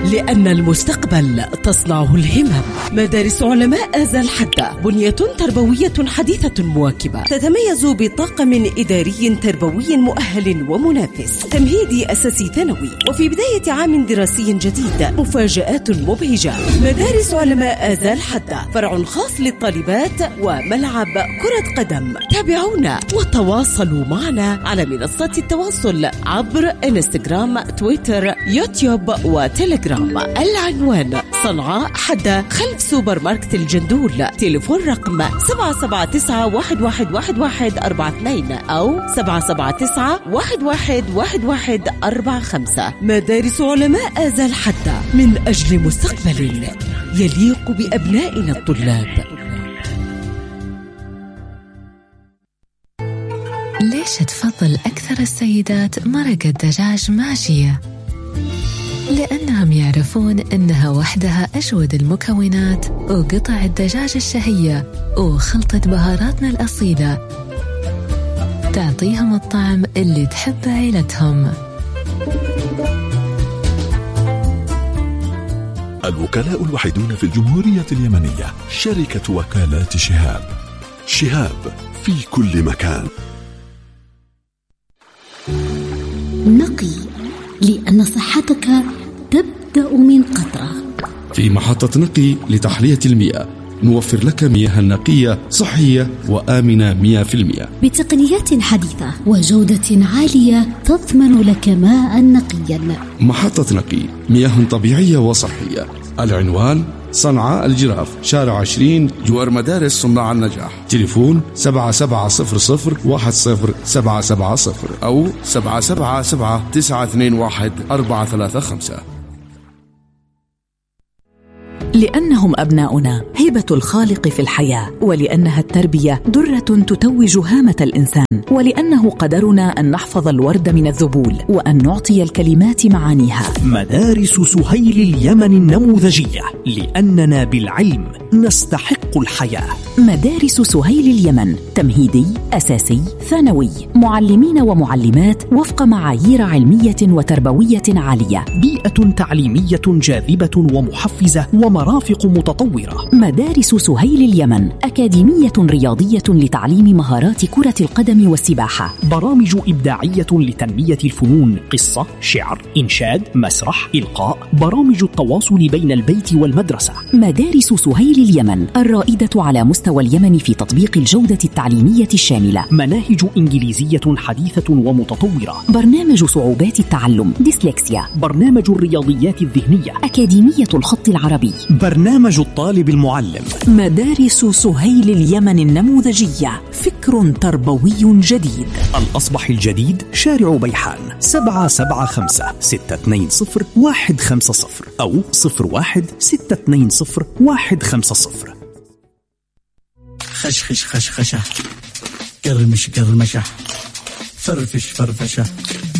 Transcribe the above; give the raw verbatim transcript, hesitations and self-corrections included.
لأن المستقبل تصنعه الهمم. مدارس علماء آزال حدة بنية تربوية حديثة مواكبة، تتميز بطاقم إداري تربوي مؤهل ومنافس، تمهيدي أساسي ثانوي، وفي بداية عام دراسي جديد مفاجآت مبهجة. مدارس علماء آزال حدة فرع خاص للطالبات وملعب كرة قدم. تابعونا وتواصلوا معنا على منصات التواصل عبر انستغرام، تويتر، يوتيوب وتليجرام. العنوان صنعاء حدة خلف سوبر ماركت الجندول. تليفون رقم سبعة سبعة تسعة واحد واحد واحد واحد أربعة اثنين أو سبعة سبعة تسعة واحد واحد واحد واحد أربعة خمسة. مدارس علماء آزال حدة من أجل مستقبل يليق بأبنائنا الطلاب. ليش تفضل أكثر السيدات مرق الدجاج مع شيا؟ لأنهم يعرفون أنها وحدها أجود المكونات وقطع الدجاج الشهية وخلطة بهاراتنا الأصيلة تعطيهم الطعم اللي تحب عيلتهم. الوكلاء الوحيدون في الجمهورية اليمنية شركة وكالات شهاب. شهاب في كل مكان. نقي، لأن صحتك تبدأ من قطرة. في محطة نقي لتحلية المياه نوفر لك مياه نقية صحية وآمنة مئة بالمئة بتقنيات حديثة وجودة عالية تضمن لك ماء نقيا. محطة نقي، مياه طبيعية وصحية. العنوان صنعاء الجراف، شارع عشرين، جوار مدارس صناع النجاح. تليفون سبعة سبعة صفر صفر واحد صفر سبعة سبعة صفر أو سبعة سبعة سبعة تسعة اثنين واحد أربعة ثلاثة خمسة. لأنهم أبناؤنا هبة الخالق في الحياة، ولأنها التربية درة تتوج هامة الإنسان، ولأنه قدرنا أن نحفظ الورد من الذبول وأن نعطي الكلمات معانيها. مدارس سهيل اليمن النموذجية، لأننا بالعلم نستحق الحياة. مدارس سهيل اليمن تمهيدي، أساسي، ثانوي، معلمين ومعلمات وفق معايير علمية وتربوية عالية، بيئة تعليمية جاذبة ومحفزة ومرافق متطورة. مدارس سهيل اليمن أكاديمية رياضية لتعليم مهارات كرة القدم والسباحة، برامج إبداعية لتنمية الفنون، قصة، شعر، إنشاد، مسرح، إلقاء، برامج التواصل بين البيت والمدرسة. مدارس سهيل اليمن الرائدة على مستوى اليمن في تطبيق الجودة التعليمية الشاملة، مناهج إنجليزية حديثة ومتطورة، برنامج صعوبات التعلم ديسلكسيا، برنامج الرياضيات الذهنية، أكاديمية الخط العربي، برنامج الطالب المعلم. مدارس سهيل اليمن النموذجية، فكر تربوي جديد. الأصبح الجديد، شارع بيحان، سبعة سبعة خمسة ستة اثنين صفر واحد خمسة صفر أو صفر واحد ستة اثنين صفر واحد خمسة صفر. خشخش خشخشة، قرمش قرمشة، فرفش فرفشة،